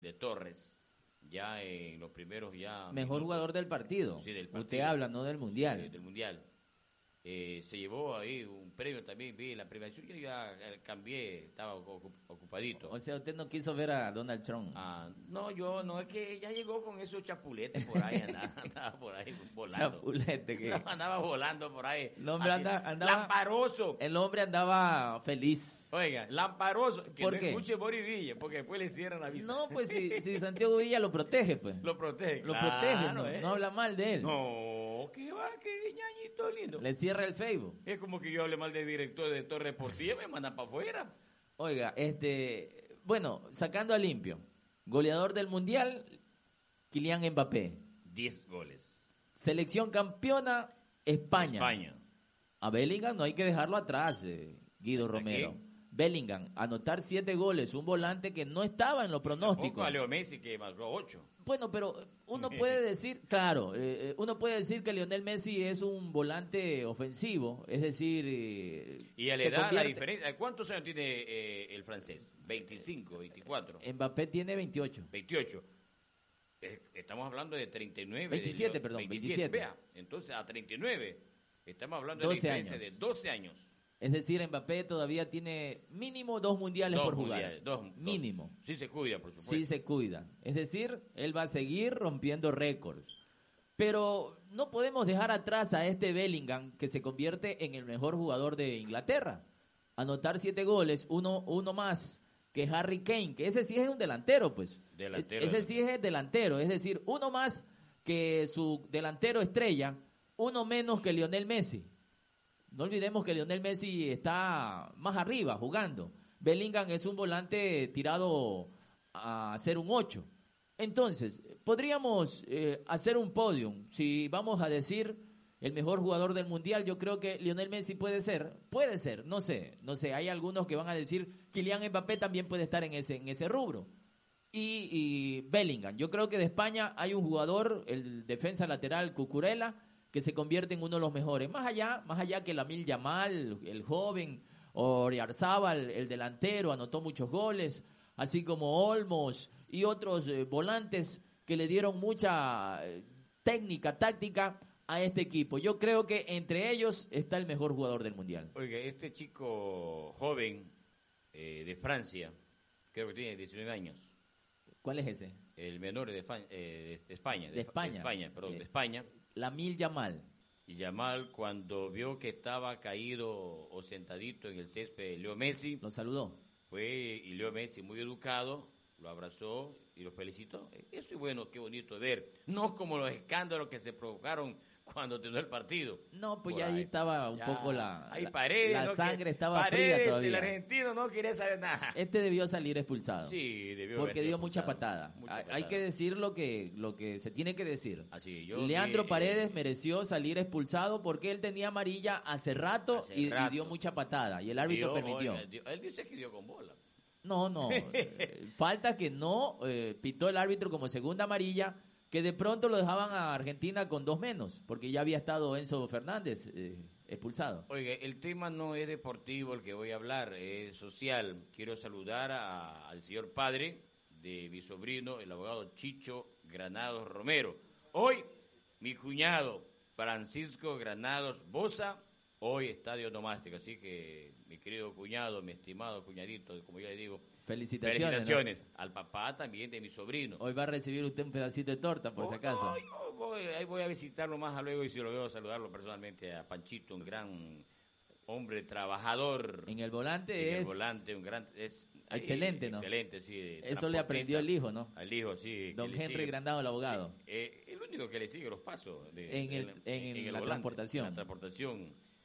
de Torres, ya en los primeros ya Mejor minutos, jugador del partido. sí, del partido. Usted habla, no del Mundial. Del Mundial. Se llevó ahí un premio también, vi la premiación, yo ya cambié, estaba ocupadito. O sea, usted no quiso ver a Donald Trump. No, yo no, es que ya llegó con esos chapuletes por ahí, andaba por ahí volando. Chapulete, que No, andaba volando por ahí. el hombre así, andaba lamparoso. El hombre andaba feliz. Oiga, lamparoso. Que ¿Por no qué? escuche Boris Villa, porque después le cierran la visa. No, pues si Santiago Villa lo protege, pues. Lo protege. Lo claro, protege, no habla mal de él. No, que va, que ñañito lindo. Le cierra el Facebook. Es como que yo hable mal del director de Torre Deportiva, me mandan para afuera. Oiga, bueno, sacando a limpio. Goleador del Mundial, Kylian Mbappé. 10 goles. Selección campeona, España. A Bellingham no hay que dejarlo atrás, Guido Romero. Bellingham, anotar 7 goles, un volante que no estaba en los pronósticos. Tampoco a Leo Messi que marcó 8. Bueno, pero uno puede decir, claro, uno puede decir que Lionel Messi es un volante ofensivo, es decir... y a la edad, la diferencia, ¿cuántos años tiene el francés? 25, 24. Mbappé tiene 28. 28. Estamos hablando de 39. 27, perdón, 27. Vea, entonces a 39 estamos hablando de 12 una diferencia años. de 12 años. Es decir, Mbappé todavía tiene mínimo 2 mundiales por jugar. Mínimo. Sí se cuida, por supuesto. Sí se cuida. Es decir, él va a seguir rompiendo récords. Pero no podemos dejar atrás a este Bellingham, que se convierte en el mejor jugador de Inglaterra. Anotar 7 goles, uno más que Harry Kane, que ese sí es un delantero, pues. Ese sí es delantero. Es decir, uno más que su delantero estrella, uno menos que Lionel Messi. No olvidemos que Lionel Messi está más arriba jugando. Bellingham es un volante tirado a ser un 8. Entonces, podríamos hacer un podium. Si vamos a decir el mejor jugador del Mundial, yo creo que Lionel Messi puede ser, no sé. Hay algunos que van a decir Kylian Mbappé también puede estar en ese rubro. Y Bellingham. Yo creo que de España hay un jugador, el defensa lateral Cucurella, que se convierte en uno de los mejores. Más allá que Lamine Yamal, el joven, o Oyarzabal, el delantero, anotó muchos goles, así como Olmos y otros volantes que le dieron mucha técnica, táctica a este equipo. Yo creo que entre ellos está el mejor jugador del Mundial. Oiga, este chico joven de Francia, creo que tiene 19 años. ¿Cuál es ese? El menor de España. De España. Lamine Yamal. Y Yamal, cuando vio que estaba caído o sentadito en el césped de Leo Messi, lo saludó. Y Leo Messi, muy educado, lo abrazó y lo felicitó. Eso es bueno, qué bonito ver. No como los escándalos que se provocaron cuando terminó el partido. No, pues ya ahí estaba un poco la sangre estaba Paredes, fría todavía. El argentino no quería saber nada. Debió salir expulsado. Sí, porque dio mucha patada. Hay que decir lo que se tiene que decir. Leandro Paredes mereció salir expulsado porque él tenía amarilla hace rato y dio mucha patada y el árbitro permitió. Él dice que dio con bola. No. Falta que no pitó el árbitro como segunda amarilla, que de pronto lo dejaban a Argentina con 2 menos, porque ya había estado Enzo Fernández expulsado. Oiga, el tema no es deportivo el que voy a hablar, es social. Quiero saludar al señor padre de mi sobrino, el abogado Chicho Granados Romero. Hoy, mi cuñado Francisco Granados Boza, hoy estadio onomástico, así que mi querido cuñado, mi estimado cuñadito, como yo le digo, felicitaciones, ¿no? Al papá también de mi sobrino. Hoy va a recibir usted un pedacito de torta, por si acaso. Ahí voy a visitarlo más luego y si lo veo saludarlo personalmente a Panchito, un gran hombre trabajador. En el volante un gran excelente, ¿no? Excelente, sí. Eso le aprendió el hijo, ¿no? Al hijo, sí. Don Henry Grandado, el abogado. El único que le sigue los pasos en la volante, transportación. En la transportación.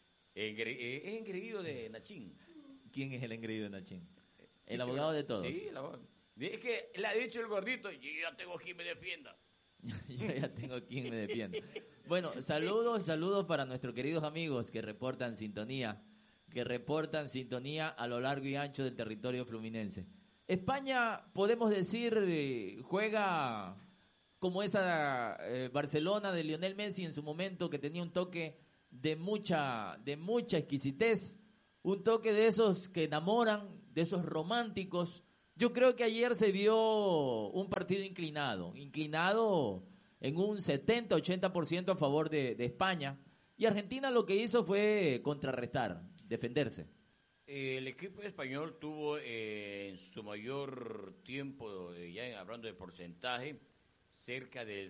Es engreído de Nachín. ¿Quién es el engreído de Nachín? El abogado de todos. Sí, el abogado. Es que le ha dicho el gordito, yo ya tengo quien me defienda. Yo ya tengo quien me defienda. Bueno, saludos para nuestros queridos amigos que reportan sintonía a lo largo y ancho del territorio fluminense. España, podemos decir, juega como esa Barcelona de Lionel Messi en su momento, que tenía un toque de mucha exquisitez, un toque de esos que enamoran, de esos románticos, Yo creo que ayer se vio un partido inclinado en un 70-80% a favor de España, y Argentina lo que hizo fue contrarrestar, defenderse. El equipo español tuvo en su mayor tiempo, ya hablando de porcentaje, cerca del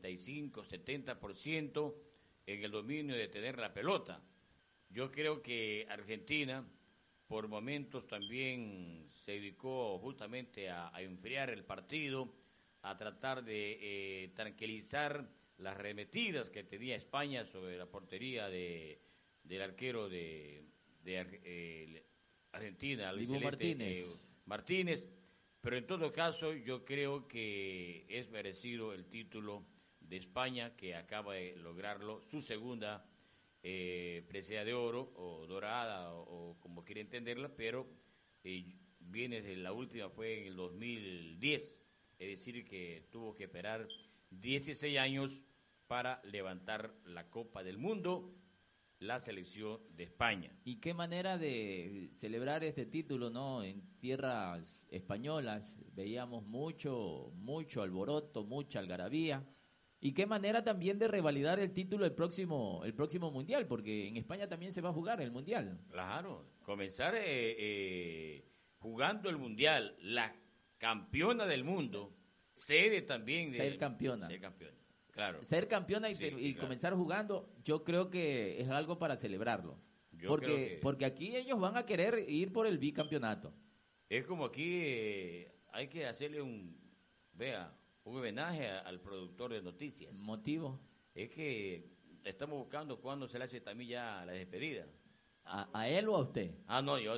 65-70% en el dominio de tener la pelota. Yo creo que Argentina, por momentos también se dedicó justamente a enfriar el partido, a tratar de tranquilizar las remetidas que tenía España sobre la portería del arquero de Argentina, Luis Celeste Martínez. Pero en todo caso, yo creo que es merecido el título de España, que acaba de lograrlo, su segunda presea de oro, o dorada, o como quiera entenderla, pero viene de la última, fue en el 2010, es decir, que tuvo que esperar 16 años para levantar la Copa del Mundo, la selección de España. Y qué manera de celebrar este título, ¿no? En tierras españolas veíamos mucho alboroto, mucha algarabía. Y qué manera también de revalidar el título el próximo Mundial, porque en España también se va a jugar el Mundial. Claro, comenzar jugando el Mundial, la campeona del mundo, sede también de... Ser campeona. Claro. Ser campeona y claro. comenzar jugando, yo creo que es algo para celebrarlo. Porque aquí ellos van a querer ir por el bicampeonato. Es como aquí hay que hacerle un homenaje al productor de noticias. ¿Motivo? Es que estamos buscando cuándo se le hace también ya la despedida. ¿A él o a usted? No, yo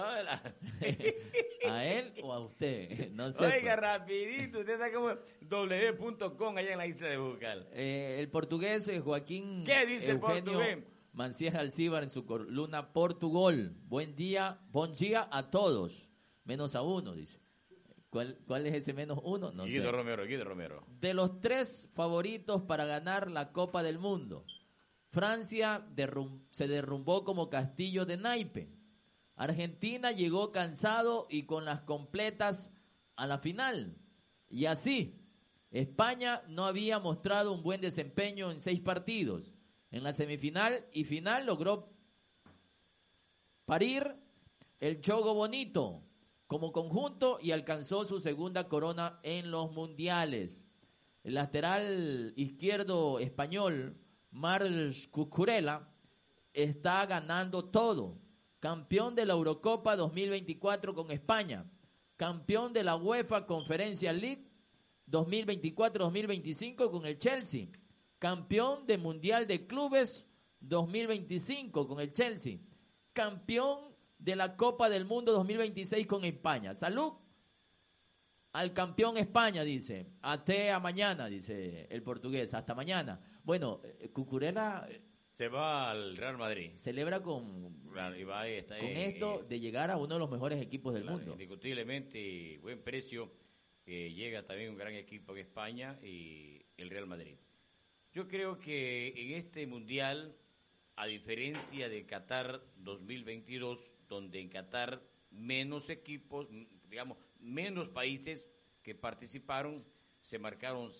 ¿A él o a usted? No sé. Oiga, rapidito, usted está como w.com allá en la isla de Bucal. El portugués Joaquín ¿Qué dice Eugenio portugués? Mancías Alcíbar en su columna Portugol. Buen día a todos, menos a uno, dice. ¿Cuál es ese menos uno? No sé. Guido Romero. De los 3 favoritos para ganar la Copa del Mundo, Francia se derrumbó como castillo de naipe. Argentina llegó cansado y con las completas a la final. Y así, España no había mostrado un buen desempeño en 6 partidos. En la semifinal y final logró parir el Chogo Bonito como conjunto y alcanzó su segunda corona en los mundiales. El lateral izquierdo español, Marc Cucurella, está ganando todo. Campeón de la Eurocopa 2024 con España. Campeón de la UEFA Conference League 2024-2025 con el Chelsea. Campeón del Mundial de Clubes 2025 con el Chelsea. Campeón de la Copa del Mundo 2026 con España. Salud al campeón España, dice. A mañana, dice el portugués. Hasta mañana. Bueno, Cucurella se va al Real Madrid. Celebra con esto de llegar a uno de los mejores equipos del mundo. Indiscutiblemente, buen precio. Llega también un gran equipo en España y el Real Madrid. Yo creo que en este Mundial, a diferencia de Qatar 2022, donde en Qatar menos equipos, digamos, menos países que participaron, se marcaron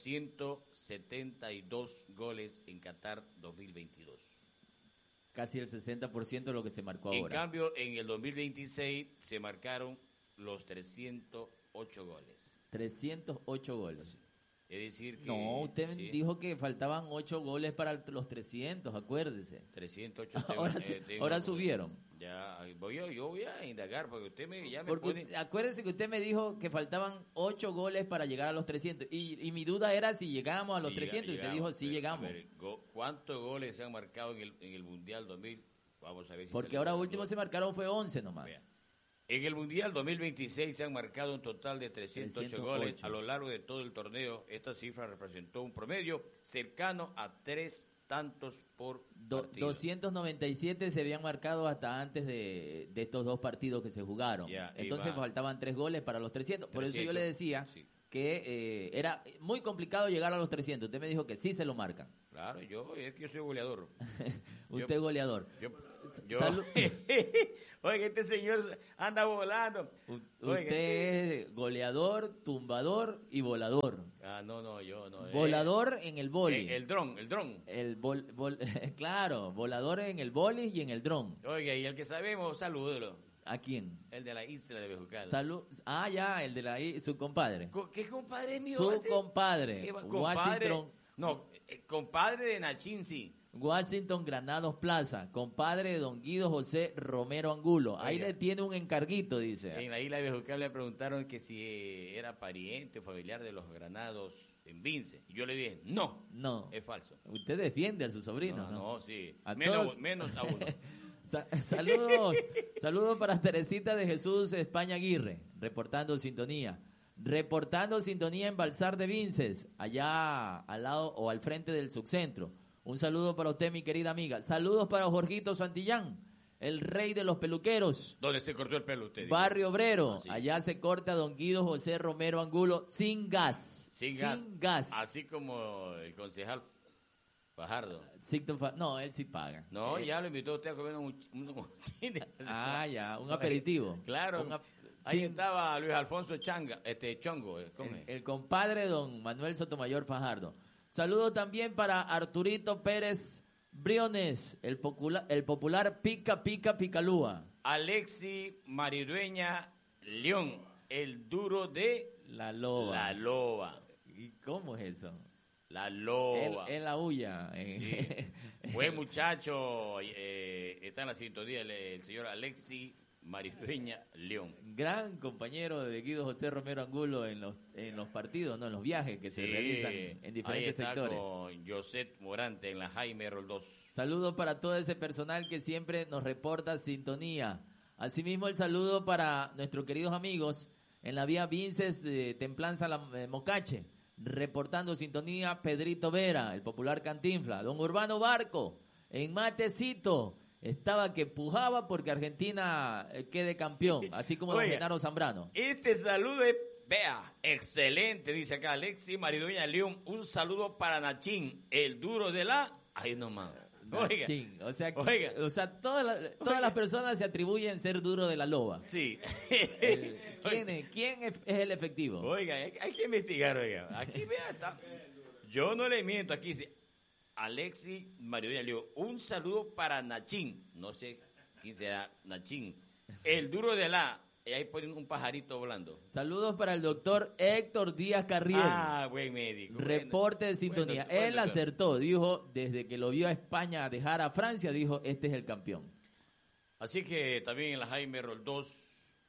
172 goles en Qatar 2022. Casi el 60% de lo que se marcó ahora. En cambio, en el 2026 se marcaron los 308 goles. 308 goles. Es decir que... No, usted dijo que faltaban 8 goles para los 300, acuérdese. 308. Ahora subieron. Ya, yo voy a indagar, porque usted me pone... Acuérdese que usted me dijo que faltaban 8 goles para llegar a los 300. Y mi duda era si llegábamos a los 300, y usted dijo, sí llegamos. A ver, ¿cuántos goles se han marcado en el Mundial 2000? Vamos a ver si... Porque ahora último se marcaron fue 11 nomás. Vean. En el Mundial 2026 se han marcado un total de 308 goles. A lo largo de todo el torneo, esta cifra representó un promedio cercano a 3 tantos por partido. 297 se habían marcado hasta antes de estos 2 partidos que se jugaron. Entonces faltaban 3 goles para los 300. Por eso yo le decía que era muy complicado llegar a los 300. Usted me dijo que sí se lo marcan. Claro, es que yo soy goleador. Usted es goleador. Yo. Salud. Oiga, este señor anda volando. Oiga, Usted es goleador, tumbador y volador. no, yo no. Volador en el boli. El dron. Claro, volador en el boli y en el dron. Oiga, y el que sabemos, salúdelo. ¿A quién? El de la isla de Bejucal. Ya, el de su compadre. ¿Qué compadre mío? Su compadre, Washington. No, compadre de Nachín, sí. Washington Granados Plaza, compadre de don Guido José Romero Angulo. Ahí Oiga. le tiene un encarguito, dice. En la isla de Bejucal le preguntaron que si era pariente o familiar de los Granados en Vince. Y yo le dije, no, es falso. Usted defiende a su sobrino, ¿no? No, sí. A Menos a uno. Saludos para Teresita de Jesús España Aguirre, reportando sintonía. Reportando sintonía en Balsar de Vinces, allá al lado o al frente del subcentro. Un saludo para usted, mi querida amiga. Saludos para Jorgito Santillán, el rey de los peluqueros. ¿Dónde se cortó el pelo usted? Barrio Obrero. Sí. Allá se corta don Guido José Romero Angulo sin gas. Sin gas. Así como el concejal Fajardo. No, él sí paga. No, ya lo invitó usted a comer un ya, un aperitivo. Claro. Ahí estaba Luis Alfonso Chongo. El compadre don Manuel Sotomayor Fajardo. Saludo también para Arturito Pérez Briones, el popular Pica Picalúa. Alexi Maridueña León, el duro de La Loba. ¿Y cómo es eso? La Loba. Él la huya. Sí. Buen muchacho, está en la sintonía el señor Alexi Maridueña León. Gran compañero de Guido José Romero Angulo en los partidos, en los viajes que se realizan en diferentes ahí está sectores. Con José Morante en la Jaime Roldós. Saludos para todo ese personal que siempre nos reporta sintonía. Asimismo, el saludo para nuestros queridos amigos en la vía Vinces Templanza Mocache, reportando sintonía Pedrito Vera, el popular Cantinfla, don Urbano Barco, en Matecito, estaba que pujaba porque Argentina quede campeón, así como don Genaro Zambrano. Este saludo es, vea, excelente, dice acá Alexi Maridueña León, un saludo para Nachín, el duro de la... Ahí nomás. Oiga. O sea, todas las personas se atribuyen ser duro de la loba. Sí. ¿Quién es el efectivo? Oiga, hay que investigar, oiga. Aquí vea, está. Yo no le miento, aquí dice Alexi Maridueña León, un saludo para Nachín. No sé quién será Nachín. El duro de la... Y ahí ponen un pajarito volando. Saludos para el doctor Héctor Díaz Carriel. Buen médico. Reporte de sintonía. Él acertó, dijo, desde que lo vio a España dejar a Francia, dijo, este es el campeón. Así que también en la Jaime Roldós,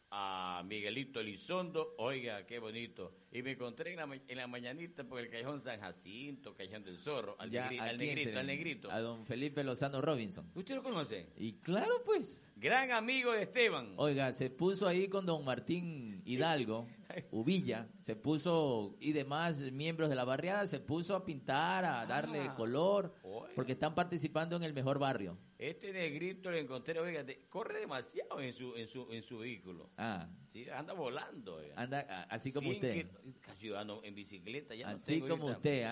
a Miguelito Elizondo, oiga, qué bonito. Y me encontré en la mañanita por el Callejón San Jacinto, Callejón del Zorro, al negrito. A don Felipe Lozano Robinson. ¿Usted lo conoce? Y claro, pues. Gran amigo de Esteban. Oiga, se puso ahí con don Martín Hidalgo, Uvilla, se puso, y demás miembros de la barriada, se puso a pintar, a darle color, porque están participando en el mejor barrio. Este negrito lo encontré, oiga, corre demasiado en su vehículo. Sí, anda volando. Oiga. Anda así como usted. Casi ando en bicicleta. Ya así no como usted,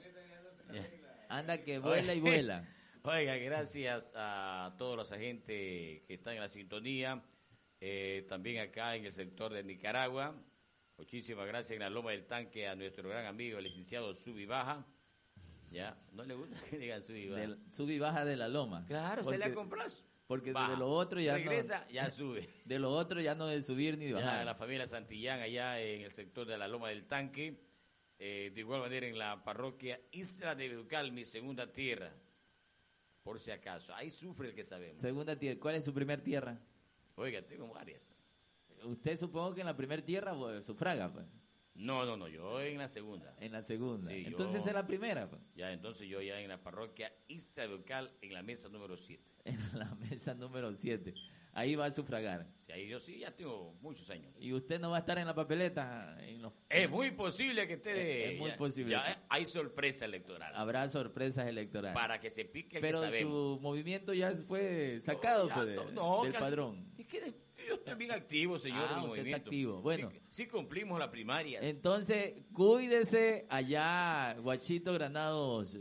anda que vuela y vuela. Oiga, gracias a todos los agentes que están en la sintonía, también acá en el sector de Nicaragua. Muchísimas gracias en la Loma del Tanque a nuestro gran amigo, el licenciado Sub y Baja. ¿Ya? ¿No le gusta que digan Sub y Baja? Sub y Baja de la Loma. Claro, se le ha comprado. Porque de lo otro ya regresa, ya sube. De lo otro ya no de subir ni de bajar. Ya la familia Santillán allá en el sector de la Loma del Tanque. De igual manera en la parroquia Isla de Bejucal, mi segunda tierra. Por si acaso. Ahí sufre el que sabemos. Segunda tierra. ¿Cuál es su primer tierra? Oiga, tengo varias. Usted supongo que en la primera tierra sufraga, pues. No, yo en la segunda. En la segunda. Sí, entonces es la primera, pues. Ya, entonces yo ya en la parroquia Isla de Bejucal, en la mesa número 7. En la mesa número 7. Ahí va a sufragar. Sí, ahí yo sí, ya tengo muchos años. ¿Y usted no va a estar en la papeleta? Es muy posible que esté... Es muy posible. Ya hay sorpresa electoral. Habrá sorpresas electorales. Para que se pique el Pero que sabemos. Su movimiento ya fue sacado del padrón. Es que yo estoy bien activo, señor, en el movimiento. Está activo. Bueno. Sí cumplimos las primarias. Entonces, cuídese allá, Guachito Granados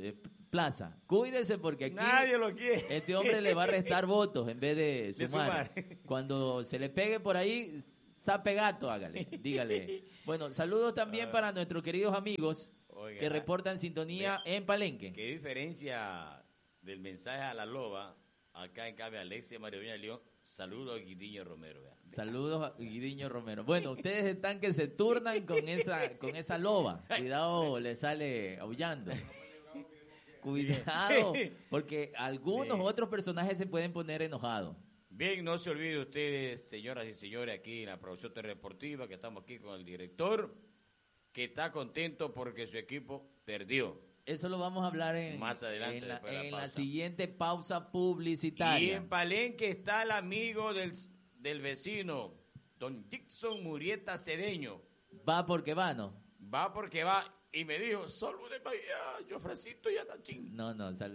Plaza. Cuídese porque aquí nadie lo quiere. este hombre le va a restar votos en vez de sumar. Cuando se le pegue por ahí, sape gato, hágale, dígale. Bueno, saludos también para nuestros queridos amigos que reportan sintonía en Palenque. Qué diferencia del mensaje a la loba. Acá en cambio Alexia María León, saludos a Guidiño Romero. Saludos a Guidiño Romero. Bueno, ustedes están que se turnan con esa loba. Cuidado, le sale aullando. Cuidado, porque algunos otros personajes se pueden poner enojados. Bien, no se olviden ustedes, señoras y señores, aquí en la producción deportiva, que estamos aquí con el director, que está contento porque su equipo perdió. Eso lo vamos a hablar más adelante en la siguiente pausa publicitaria. Y en Palenque está el amigo del vecino, don Dixon Murieta Cedeño. Va porque va, ¿no? Va porque va. Y me dijo, salúdeme a Jofrecito y a Nachín. No,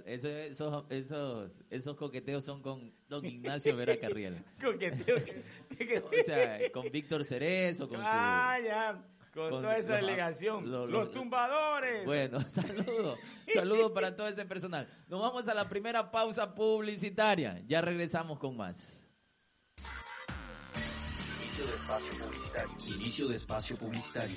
esos coqueteos son con don Ignacio Vera Carriel. ¿Coqueteos? O sea, con Víctor Cerezo, con ya. Con toda esa delegación. Los tumbadores. Bueno, saludos para todo ese personal. Nos vamos a la primera pausa publicitaria. Ya regresamos con más. Inicio de espacio publicitario.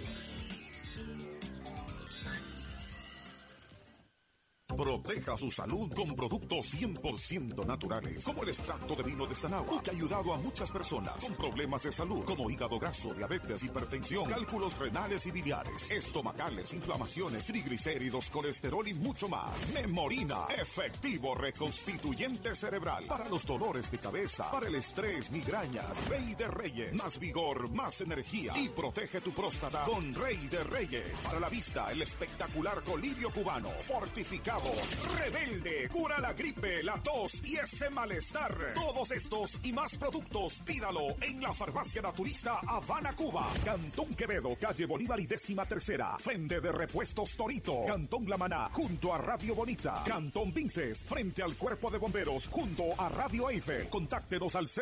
Proteja su salud con productos 100% naturales, como el extracto de vino de Sanagua, que ha ayudado a muchas personas con problemas de salud, como hígado graso, diabetes, hipertensión, cálculos renales y biliares, estomacales, inflamaciones, triglicéridos, colesterol y mucho más. Memorina, efectivo reconstituyente cerebral, para los dolores de cabeza, para el estrés, migrañas. Rey de Reyes, más vigor, más energía, y protege tu próstata con Rey de Reyes. Para la vista, el espectacular colirio cubano, fortificado. Rebelde, cura la gripe, la tos y ese malestar. Todos estos y más productos, pídalo en la Farmacia Naturista Habana, Cuba. Cantón Quevedo, calle Bolívar y 13ª. Frente de Repuestos Torito. Cantón La Maná, junto a Radio Bonita. Cantón Vinces, frente al Cuerpo de Bomberos, junto a Radio Eiffel. Contáctenos al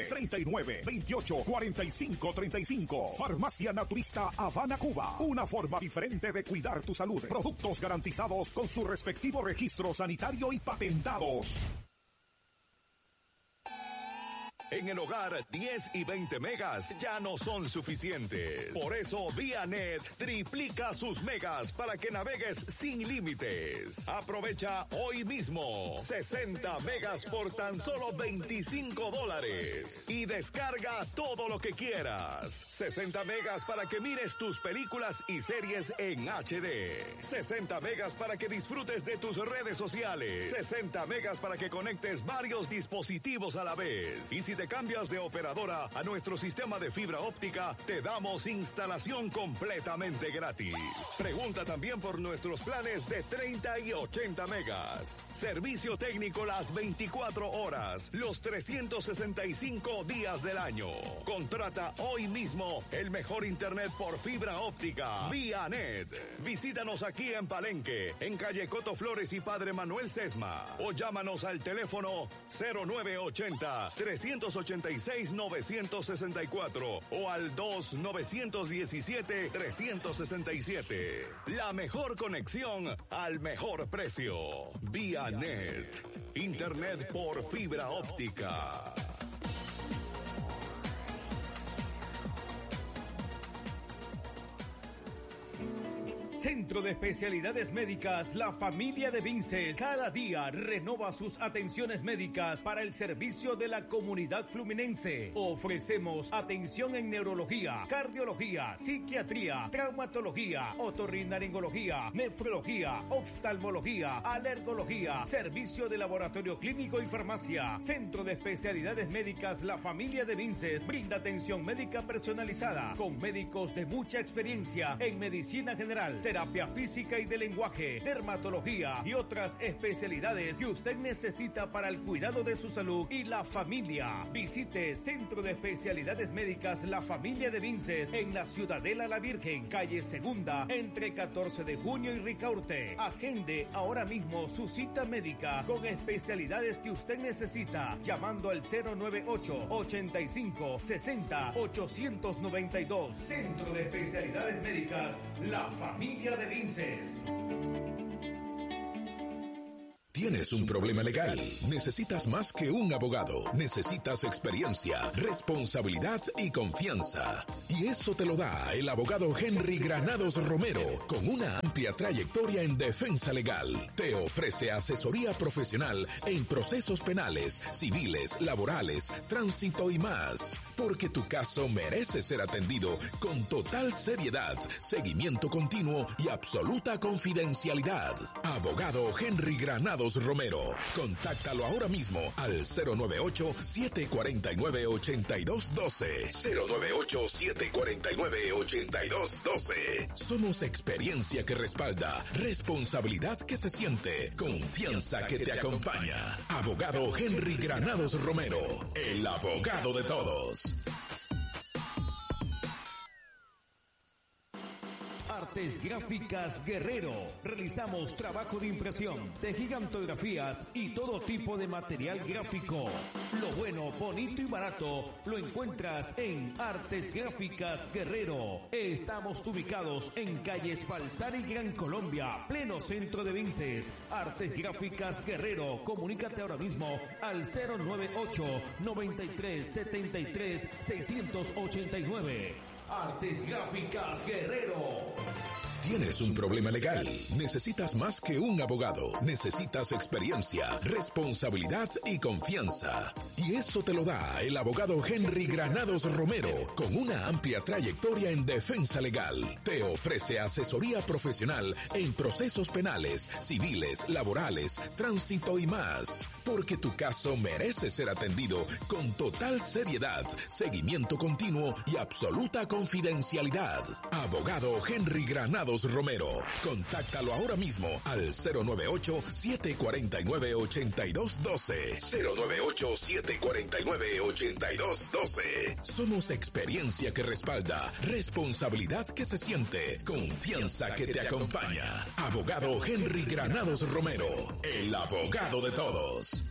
09-39-28-45-35. Farmacia Naturista Habana, Cuba. Una forma diferente de cuidar tu salud. Productos garantizados con su respectivo registro sanitario y patentados. En el hogar, 10 y 20 megas ya no son suficientes. Por eso, ViaNet triplica sus megas para que navegues sin límites. Aprovecha hoy mismo 60 megas por tan solo $25 y descarga todo lo que quieras. 60 megas para que mires tus películas y series en HD. 60 megas para que disfrutes de tus redes sociales. 60 megas para que conectes varios dispositivos a la vez. Y si te cambias de operadora a nuestro sistema de fibra óptica, te damos instalación completamente gratis. Pregunta también por nuestros planes de 30 y 80 megas. Servicio técnico las 24 horas, los 365 días del año. Contrata hoy mismo el mejor internet por fibra óptica, ViaNet. Visítanos aquí en Palenque, en calle Coto Flores y Padre Manuel Sesma, o llámanos al teléfono 0980-386-964 o al 2-917-367. La mejor conexión al mejor precio. ViaNet. Internet por fibra óptica. Centro de Especialidades Médicas La Familia de Vinces cada día renova sus atenciones médicas para el servicio de la comunidad fluminense. Ofrecemos atención en neurología, cardiología, psiquiatría, traumatología, otorrinolaringología, nefrología, oftalmología, alergología, servicio de laboratorio clínico y farmacia. Centro de Especialidades Médicas La Familia de Vinces brinda atención médica personalizada con médicos de mucha experiencia en medicina general, terapia física y de lenguaje, dermatología y otras especialidades que usted necesita para el cuidado de su salud y la familia. Visite Centro de Especialidades Médicas La Familia de Vinces en la Ciudadela La Virgen, calle Segunda, entre 14 de junio y Ricaurte. Agende ahora mismo su cita médica con especialidades que usted necesita, llamando al 098-85-60-892. Centro de Especialidades Médicas La Familia de Vinces. ¿Tienes un problema legal? Necesitas más que un abogado. Necesitas experiencia, responsabilidad y confianza. Y eso te lo da el abogado Henry Granados Romero, con una amplia trayectoria en defensa legal. Te ofrece asesoría profesional en procesos penales, civiles, laborales, tránsito y más. Porque tu caso merece ser atendido con total seriedad, seguimiento continuo y absoluta confidencialidad. Abogado Henry Granados Romero. Contáctalo ahora mismo al 098-749-8212. 098-749-8212. Somos experiencia que respalda, responsabilidad que se siente, confianza que te acompaña. Abogado Henry Granados Romero, el abogado de todos. Artes Gráficas Guerrero. Realizamos trabajo de impresión, de gigantografías y todo tipo de material gráfico. Lo bueno, bonito y barato lo encuentras en Artes Gráficas Guerrero. Estamos ubicados en calles Balsar y Gran Colombia, pleno centro de Vinces. Artes Gráficas Guerrero. Comunícate ahora mismo al 098-93-73-689. Artes Gráficas Guerrero. ¿Tienes un problema legal? Necesitas más que un abogado. Necesitas experiencia, responsabilidad y confianza. Y eso te lo da el abogado Henry Granados Romero, con una amplia trayectoria en defensa legal. Te ofrece asesoría profesional en procesos penales, civiles, laborales, tránsito y más. Porque tu caso merece ser atendido con total seriedad, seguimiento continuo y absoluta confidencialidad. Abogado Henry Granados Romero. Contáctalo ahora mismo al 098-749-8212. 098-749-8212. Somos experiencia que respalda, responsabilidad que se siente, confianza que te acompaña. Abogado Henry Granados Romero, el abogado de todos.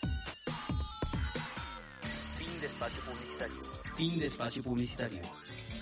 Fin de espacio publicitario. Fin de espacio publicitario.